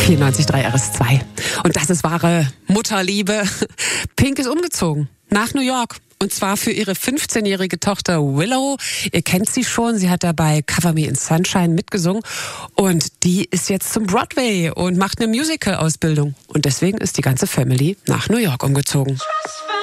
94.3 RS2. Und das ist wahre Mutterliebe. Pink ist umgezogen nach New York. Und zwar für ihre 15-jährige Tochter Willow. Ihr kennt sie schon. Sie hat dabei Cover Me in Sunshine mitgesungen. Und die ist jetzt zum Broadway und macht eine Musical-Ausbildung. Und deswegen ist die ganze Family nach New York umgezogen.